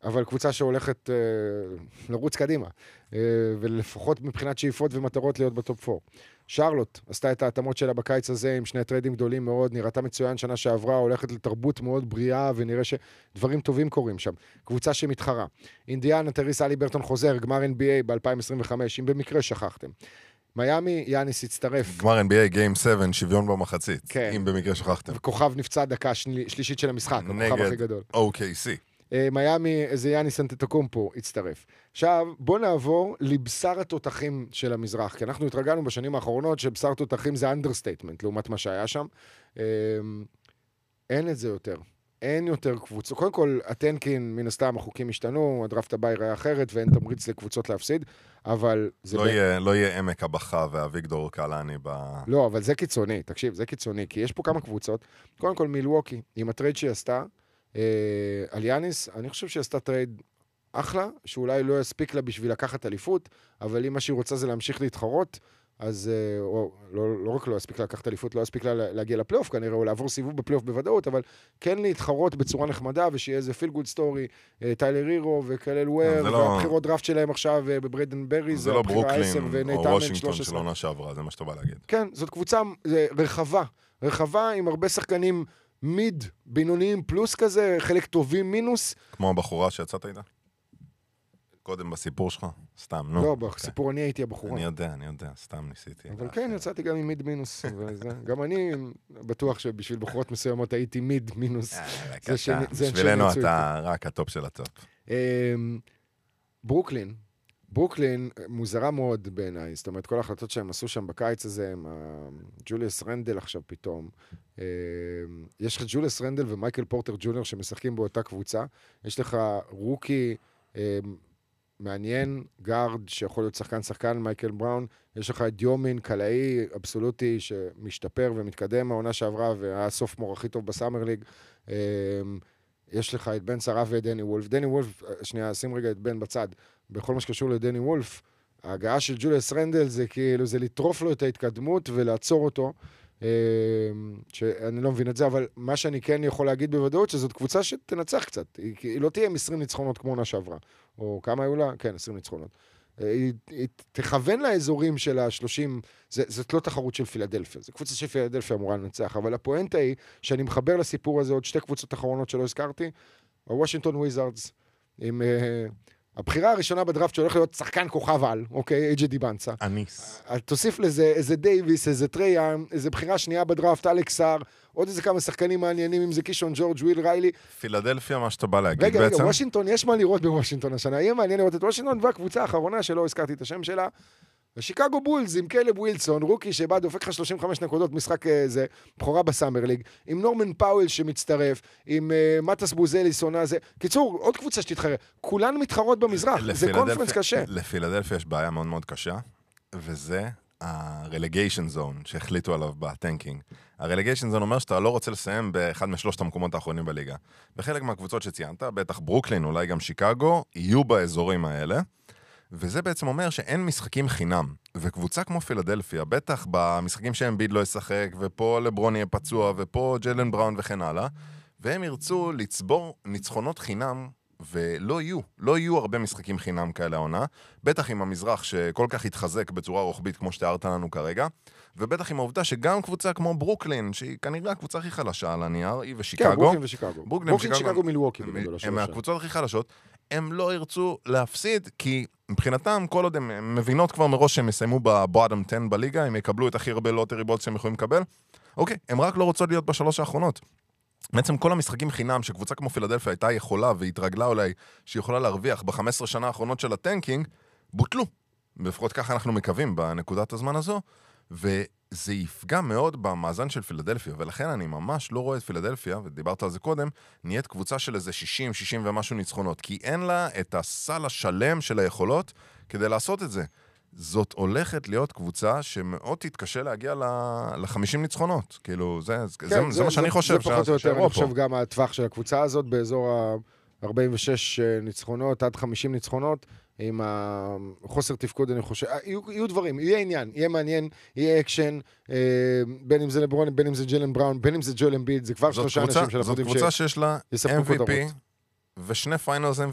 אבל קבוצה שהולכת לרוץ קדימה, ולפחות מבחינת שאיפות ומטרות להיות בטופ 4. שרלוט עשתה את ההתאמות שלה בקיץ הזה עם שני טריידים גדולים מאוד, נראתה מצוין שנה שעברה, הולכת לתרבות מאוד בריאה, ונראה שדברים טובים קורים שם. קבוצה שמתחרה. אינדיאנה, טריס אלי ברטון חוזר, גמר NBA ב-2025, אם במקרה שכחתם. מיאמי, יאניס הצטרף. גמר NBA Game 7, שוויון במחצית, כן. אם במקרה שכחתם. וכוכב נפצע דקה שלישית של המשחק, הכוכב הכי גדול. OKC. מיאמי, איזה יאניס אנטטוקומפו הצטרף. עכשיו, בוא נעבור לבשר התותחים של המזרח, כי אנחנו התרגלנו בשנים האחרונות שבשר תותחים זה אנדרסטייטמנט, לעומת מה שהיה שם. אין את זה יותר. אין יותר קבוצות. קודם כל, הטנקין, מן הסתם, החוקים השתנו, הדרפט הבא יראה אחרת, ואין תמריץ לקבוצות להפסיד, אבל זה... לא יהיה עמק הבכה והוויגדור קלני לא, אבל זה קיצוני, תקשיב, זה קיצוני, כי יש פה כמה קבוצות. קודם כל, מילווקי, עם הטרייד שהיא עשתה, על יאניס, אני חושב שהיא עשתה טרייד אחלה, שאולי לא יספיק לה בשביל לקחת אליפות, אבל אם מה שהיא רוצה זה להמשיך להתחרות, אז לא רק לא יספיק לה לקחת אליפות, לא יספיק לה להגיע לפלייאוף, כנראה, או לעבור סיבוב בפלייאוף בוודאות, אבל כן להתחרות בצורה נחמדה, ושיהיה איזה פיל גוד סטורי, טיילר הירו וקלל וויר, והבחירות דראפט שלהם עכשיו בבריידן ברי, זה לא ברוקלין או וושינגטון של עונה שעברה, זה מה שאתה בא להגיד. כן, זאת קבוצה רחבה עם הרבה שחקנים מיד, בינוניים פלוס כזה, חלק טובים מינוס. כמו הבחורה שיצאת איתה? קודם בסיפור שלך? סתם, נו. לא, בסיפור אני הייתי הבחורה. אני יודע, סתם ניסיתי. אבל כן, יצאתי גם עם מיד מינוס. גם אני בטוח שבשביל בחורות מסוימות הייתי מיד מינוס. בשבילנו אתה רק הטופ של הטופ. ברוקלין מוזרה מאוד בעיניי, זאת אומרת, כל ההחלטות שהם עשו שם בקיץ הזה, עם ג'וליוס רנדל עכשיו פתאום, יש לך ג'וליוס רנדל ומייקל פורטר ג'וניור שמשחקים באותה קבוצה, יש לך רוקי מעניין, גארד שיכול להיות שחקן מייקל בראון, יש לך את דיומין, קלעי, אבסולוטי, שמשתפר ומתקדם מהעונה שעברה, והיה סוף מור הכי טוב בסאמר ליג, יש לך את בן שרף ואת דני וולף. דני וולף, שנייה, שים רגע את בן בצד. בכל מה שקשור לדני וולף, ההגעה של ג'וליוס רנדל זה כאילו, זה לטרוף לו את ההתקדמות ולעצור אותו, שאני לא מבין את זה, אבל מה שאני כן יכול להגיד בוודאות, שזאת קבוצה שתנצח קצת. היא לא תהיה עם 20 ניצחונות כמו עונה שעברה. או כמה היו לה? כן, 20 ניצחונות. היא תכוון לאזורים של ה-30, זאת לא תחרות של פילדלפיה, זו קבוצה של פילדלפיה אמורה לנצח, אבל הפואנטה היא שאני מחבר לסיפור הזה עוד שתי קבוצות אחרונות שלא הזכרתי, הוושינגטון וויזארדס, עם הבחירה הראשונה בדראפט שהולך להיות שחקן כוכב על, אוקיי, אייג'י דיבנצה. אניס. תוסיף לזה איזה דייביס, איזה טרייאם, איזה בחירה שנייה בדראפט, אלכסר, עוד איזה כמה שחקנים מעניינים, אם זה קישון ג'ורג' וויל ריילי. פילדלפיה, מה שאתה בא להגיד בעצם. רגע, וושינגטון, יש מה לראות בוושינגטון השנה. יהיה מעניין לראות את וושינגטון, והקבוצה האחרונה שלא הזכרתי את השם שלה, השיקגו בולס עם קלב ווילסון, רוקי שבא דופק לך 35 נקודות משחק זה, בחורה בסאמר ליג, עם נורמן פאוול שמצטרף, עם מטס בוזליס עונה זה. קיצור, עוד קבוצה שתתחרה. כולן מתחרות במזרח, זה קונפרנס קשה. לפילדלפיה יש בעיה מאוד מאוד קשה, וזה הרלגיישן זון שהחליטו עליו בטנקינג. הרלגיישן זון אומר שאתה לא רוצה לסיים באחד משלושת המקומות האחרונים בליגה. בחלק מהקבוצות שציינת, בטח ברוקלין, אולי גם שיקגו, יהיו באזורים האלה. וזה בעצם אומר שאין משחקים חינם, וקבוצה כמו פילדלפיה, בטח במשחקים שאמביד לא ישחק, ופה לברון יהיה פצוע, ופה ג'לן בראון וכן הלאה, והם ירצו לצבור ניצחונות חינם, ולא יהיו הרבה משחקים חינם כאלה העונה, בטח עם המזרח שכל כך התחזק בצורה רוחבית כמו שתיארת לנו כרגע, ובטח עם העובדה שגם קבוצה כמו ברוקלין, שהיא כנראה הקבוצה הכי חלשה על הנייר, היא ושיקגו. כן, ברוקלין ושיקגו. ברוקלין, שיקגו, מילווקי. הם מהקבוצות הכי חלשות, הם לא ירצו להפסיד, כי מבחינתם, כל עוד הם מבינות כבר מראש שהם יסיימו בבוטום 10 בליגה, הם יקבלו את הכי הרבה לוטרי בולט שהם יכולים לקבל, אוקיי, הם רק לא רוצות להיות בשלוש האחרונות. בעצם כל המשחקים חינם שקבוצה כמו פילדלפיה הייתה יכולה והתרגלה אולי שהיא יכולה להרוויח ב-15 שנה האחרונות של הטנקינג, בוטלו. לפחות ככה אנחנו מקווים בנקודת הזמן הזו, וזה יפגע מאוד במאזן של פילדלפיה, ולכן אני ממש לא רואה את פילדלפיה, ודיברת על זה קודם, נהיית קבוצה של איזה 60 ומשהו ניצחונות, כי אין לה את הסל השלם של היכולות כדי לעשות את זה. זאת הולכת להיות קבוצה שמאוד תתקשה להגיע ל-50 ניצחונות. כאילו, זה מה שאני חושב. זה פחות או יותר, אני חושב גם הטווח של הקבוצה הזאת, באזור ה-46 ניצחונות, עד 50 ניצחונות, עם החוסר תפקוד, אני חושב, יהיו דברים, יהיה עניין, יהיה מעניין, יהיה אקשן, בין אם זה לברון, בין אם זה ג'לן בראון, בין אם זה ג'ול אמביד, זה כבר שלושה אנשים של זאת קבוצה שיש לה MVP ושני פיינלס